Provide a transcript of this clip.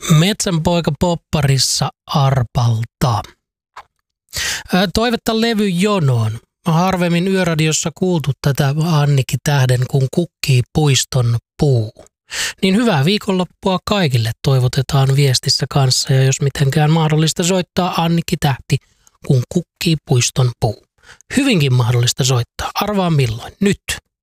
Metsänpoika popparissa Arpalta. Toivetta levyjonoon. Harvemmin Yöradiossa kuultu tätä Annikki Tähden, kun kukkii puiston puu. Niin hyvää viikonloppua kaikille toivotetaan viestissä kanssa, ja jos mitenkään mahdollista soittaa Annikki Tähti, kun kukkii puiston puu. Hyvinkin mahdollista soittaa. Arvaa milloin. Nyt.